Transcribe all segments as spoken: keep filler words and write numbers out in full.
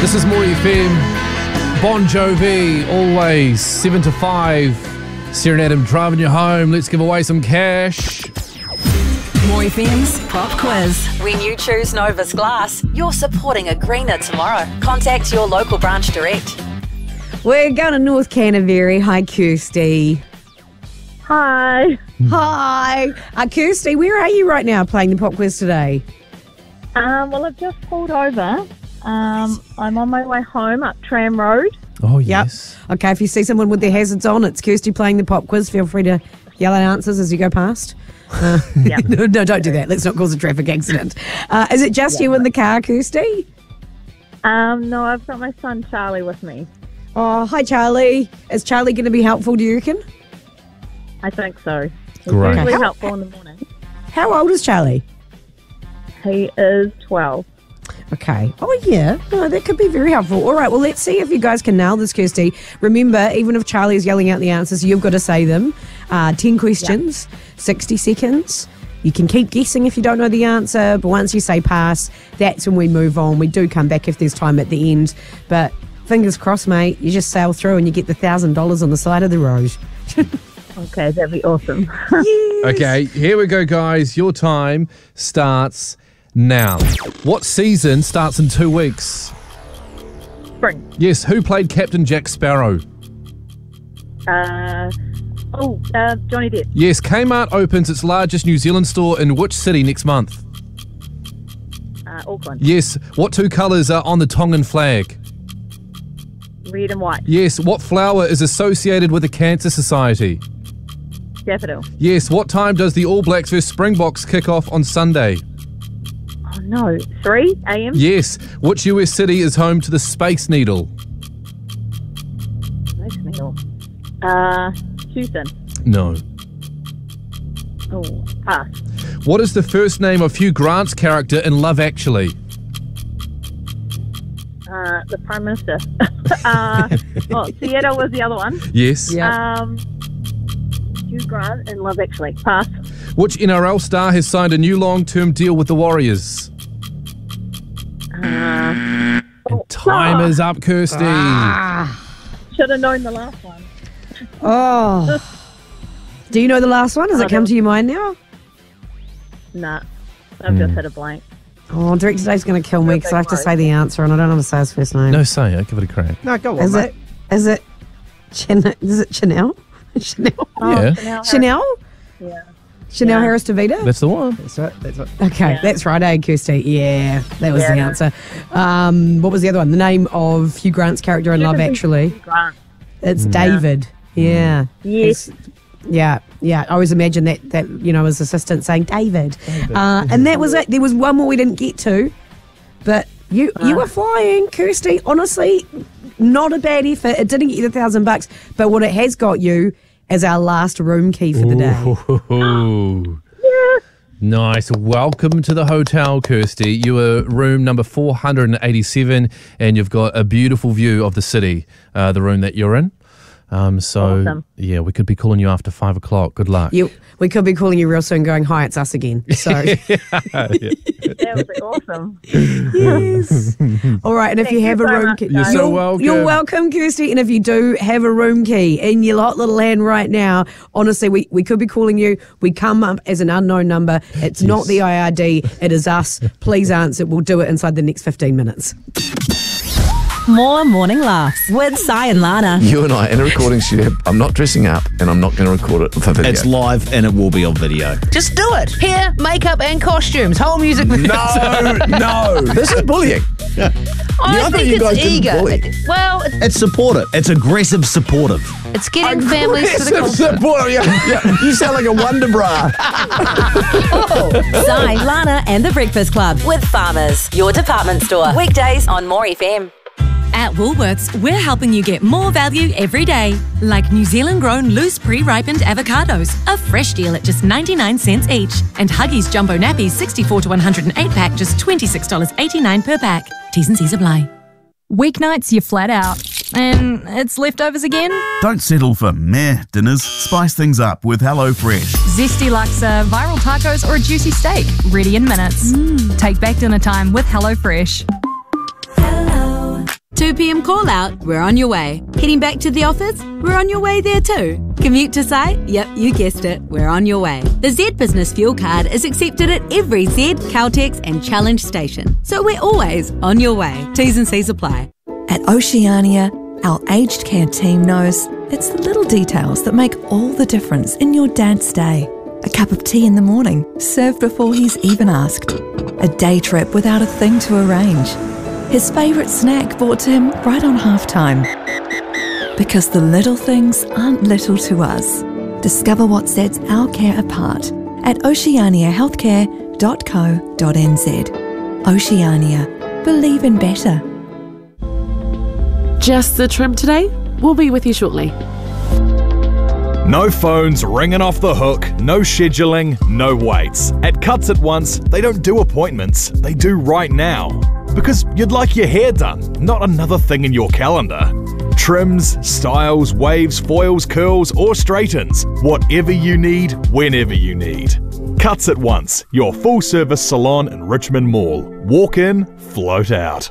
This is More F M. Bon Jovi, always seven to five. Sarah and Adam driving you home. Let's give away some cash. More F M's Pop Quiz. When you choose Novus Glass, you're supporting a greener tomorrow. Contact your local branch direct. We're going to North Canterbury. Hi, Kirsty. Hi. Hi. Uh, Kirsty, where are you right now playing the Pop Quiz today? Um, well, I've just pulled over. Um, I'm on my way home up Tram Road. Oh, Yep. yes. Okay, if you see someone with their hazards on, it's Kirsty playing the Pop Quiz. Feel free to yell out answers as you go past. Uh, Yeah. no, no, don't do that. Let's not cause a traffic accident. Uh, is it just you in the car, Kirsty? Um, no, I've got my son Charlie with me. Oh, hi, Charlie. Is Charlie going to be helpful, do you reckon? I think so. He's Great. usually How- helpful in the morning. How old is Charlie? He is twelve. Okay. Oh, yeah. No, that could be very helpful. All right. Well, let's see if you guys can nail this, Kirsty. Remember, even if Charlie is yelling out the answers, you've got to say them. Uh, ten questions, sixty seconds. You can keep guessing if you don't know the answer, but once you say pass, that's when we move on. We do come back if there's time at the end. But fingers crossed, mate, you just sail through and you get the one thousand dollars on the side of the road. Okay, that'd be awesome. Yes. Okay, here we go, guys. Your time starts now. What season starts in two weeks? Spring. Yes, who played Captain Jack Sparrow? Uh, oh, uh, Johnny Depp. Yes, Kmart opens its largest New Zealand store in which city next month? Uh, Auckland. Yes, what two colours are on the Tongan flag? Red and white. Yes, what flower is associated with the Cancer Society? Daffodil. Yes, what time does the All Blacks versus Springboks kick off on Sunday? Oh, no. three a.m.? Yes, which U S city is home to the Space Needle? Nice meal. Uh, Houston. No. Oh, pass. What is the first name of Hugh Grant's character in Love Actually? Uh, the Prime Minister. uh, oh, Seattle was the other one. Yes. Yeah. Um, Hugh Grant in Love Actually. Pass. Which N R L star has signed a new long-term deal with the Warriors? Uh, oh, Time is up, Kirsty. should have known the last one. Oh. Do you know the last one? Has I it come don't. to your mind now? Nah, I've just hit a blank. Oh, Director Dave's going to kill me Real because big I have to worry. say the answer and I don't know how to say his first name. No, say it. Give it a crack. No, go on, Is mate. it? Is it? Chan- is it Chanel? Chanel? Yeah. Chanel. Chanel? Yeah. Chanel Yeah. Harris Davida? That's the one. That's right, that's right. Okay, Yeah. that's right, eh, Kirsty? Yeah, that was the Yeah. answer. Um, what was the other one? The name of Hugh Grant's character in Love Actually? Hugh Grant. It's David. Yeah. Yes. It's- Yeah, yeah. I always imagine that, that you know, his assistant saying David. Uh, and that was it. There was one more we didn't get to, but you you were flying, Kirsty. Honestly, not a bad effort. It didn't get you the thousand bucks, but what it has got you is our last room key for the day. Ooh. Nice. Welcome to the hotel, Kirsty. You are room number four hundred eighty-seven, and you've got a beautiful view of the city, uh, the room that you're in. Um, so, Awesome. yeah, we could be calling you after five o'clock. Good luck. You, we could be calling you real soon going, hi, it's us again. So, That would be awesome. yes. All right, and if Thank you have you a so room much, key. You're so you're, welcome. You're welcome, Kirsty. And if you do have a room key in your hot little hand right now, honestly, we, we could be calling you. We come up as an unknown number. It's not the I R D. It is us. Please answer. We'll do it inside the next fifteen minutes. More morning laughs with Si and Lana. You and I in a recording studio. I'm not dressing up, and I'm not going to record it for video. It's live and it will be on video. Just do it. Hair, makeup, and costumes. Whole music videos. no, no. This is bullying. I Yeah, I thought think you guys it's didn't eager. bully. It- well, it- It's supportive. It's aggressive supportive. it's getting families to the Aggressive concert. support. Yeah, yeah. You sound like a Wonder Bra. Si, Lana, and the Breakfast Club. With Farmers, your department store. Weekdays on More F M. At Woolworths, we're helping you get more value every day. Like New Zealand grown loose pre-ripened avocados, a fresh deal at just ninety-nine cents each. And Huggies Jumbo Nappies sixty-four to one hundred eight pack, just twenty-six dollars eighty-nine per pack. T's and C's apply. Weeknights, you're flat out. And it's leftovers again? Don't settle for meh dinners. Spice things up with HelloFresh. Zesty laksa, viral tacos, or a juicy steak. Ready in minutes. Take back dinner time with HelloFresh. two p.m. call out, we're on your way. Heading back to the office, we're on your way there too. Commute to site? Yep, you guessed it, we're on your way. The Z Business Fuel Card is accepted at every Z, Caltex and Challenge station. So we're always on your way. T's and C's apply. At Oceania, our aged care team knows it's the little details that make all the difference in your dad's day. A cup of tea in the morning, served before he's even asked. A day trip without a thing to arrange. His favourite snack brought to him right on half-time. Because the little things aren't little to us. Discover what sets our care apart at oceania healthcare dot co dot n z. Oceania. Believe in better. Just the trim today? We'll be with you shortly. No phones ringing off the hook, no scheduling, no waits. At Cuts At Once, they don't do appointments, they do right now. Because you'd like your hair done, not another thing in your calendar. Trims, styles, waves, foils, curls, or straightens. Whatever you need, whenever you need. Cuts At Once, your full-service salon in Richmond Mall. Walk in, float out.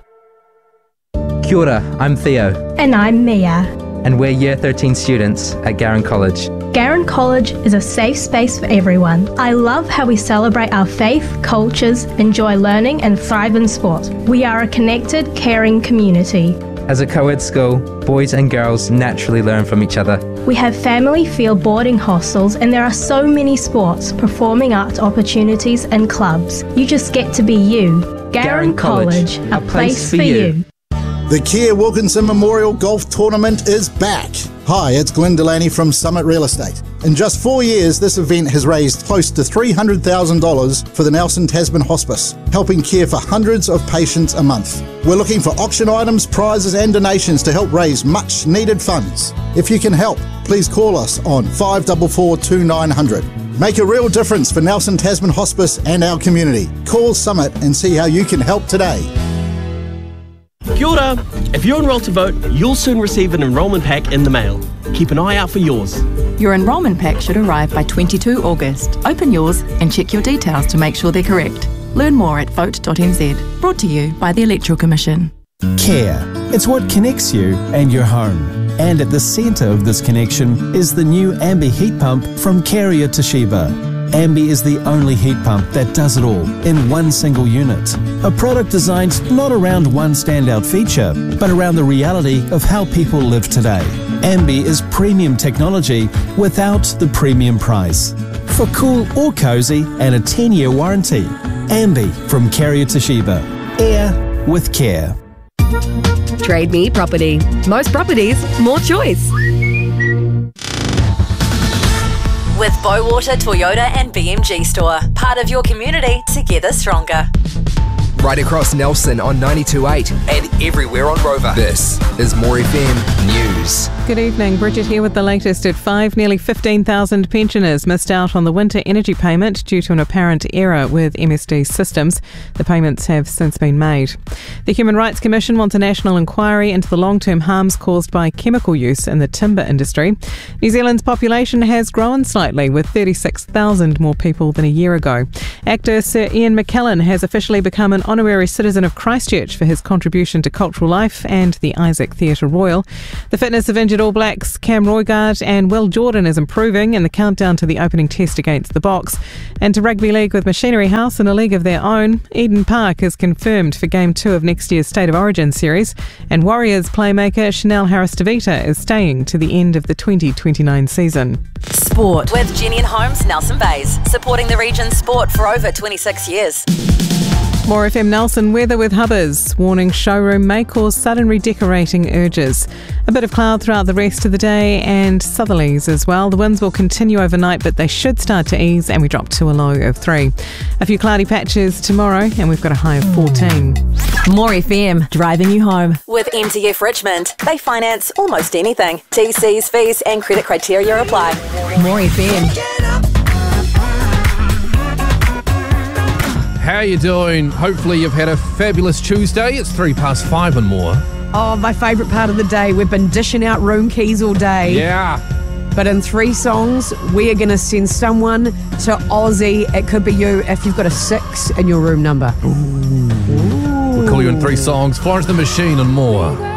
Kia ora, I'm Theo. And I'm Mia. And we're Year thirteen students at Garran College. Garran College is a safe space for everyone. I love how we celebrate our faith, cultures, enjoy learning and thrive in sport. We are a connected, caring community. As a co-ed school, boys and girls naturally learn from each other. We have family feel boarding hostels and there are so many sports, performing arts opportunities and clubs. You just get to be you. Garran College, a place for you. The Kia Wilkinson Memorial Golf Tournament is back. Hi, it's Glenn Delaney from Summit Real Estate. In just four years, this event has raised close to three hundred thousand dollars for the Nelson Tasman Hospice, helping care for hundreds of patients a month. We're looking for auction items, prizes and donations to help raise much needed funds. If you can help, please call us on five four four, two nine zero zero. Make a real difference for Nelson Tasman Hospice and our community. Call Summit and see how you can help today. Kia ora. If you're enrolled to vote, you'll soon receive an enrolment pack in the mail. Keep an eye out for yours. Your enrolment pack should arrive by the twenty-second of August. Open yours and check your details to make sure they're correct. Learn more at vote dot n z. Brought to you by the Electoral Commission. Care. It's what connects you and your home. And at the centre of this connection is the new Ambi heat pump from Carrier Toshiba. Ambi is the only heat pump that does it all in one single unit. A product designed not around one standout feature, but around the reality of how people live today. Ambi is premium technology without the premium price. For cool or cozy and a ten-year warranty. Ambi from Carrier Toshiba. Air with care. Trade Me Property. Most properties, more choice. With Bowater Toyota and B M G Store. Part of your community, together stronger. Right across Nelson on ninety-two point eight and everywhere on Rover. This is More F M News. Good evening, Bridget here with the latest at five. Nearly fifteen thousand pensioners missed out on the winter energy payment due to an apparent error with M S D systems. The payments have since been made. The Human Rights Commission wants a national inquiry into the long-term harms caused by chemical use in the timber industry. New Zealand's population has grown slightly, with thirty-six thousand more people than a year ago. Actor Sir Ian McKellen has officially become an honorary citizen of Christchurch for his contribution to cultural life and the Isaac Theatre Royal. The fitness of injured All Blacks Cam Roigard and Will Jordan is improving in the countdown to the opening test against the Box. And to rugby league with Machinery House in a league of their own, Eden Park is confirmed for Game two of next year's State of Origin series, and Warriors playmaker Chanel Harris-Tavita is staying to the end of the twenty twenty-nine season. Sport with Jenny and Holmes Nelson Bays, supporting the region's sport for over twenty-six years. More F M Nelson weather with Hubbers. Warning showroom may cause sudden redecorating urges. A bit of cloud throughout the rest of the day and southerlies as well. The winds will continue overnight, but they should start to ease and we drop to a low of three. A few cloudy patches tomorrow and we've got a high of fourteen. More F M, driving you home. With M T F Richmond, they finance almost anything. T Cs, fees and credit criteria apply. More F M. How you doing? Hopefully you've had a fabulous Tuesday. It's three past five and more. Oh, my favourite part of the day. We've been dishing out room keys all day. Yeah. But in three songs, we are going to send someone to Aussie. It could be you if you've got a six in your room number. Ooh. We'll call you in three songs. Florence the Machine and more.